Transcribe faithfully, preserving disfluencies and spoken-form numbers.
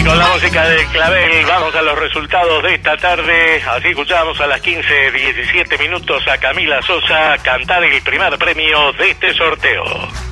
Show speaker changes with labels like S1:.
S1: con la música de Clavel vamos a los resultados de esta tarde. Así escuchamos a las quince diecisiete minutos a Camila Sosa cantar el primer premio de este sorteo.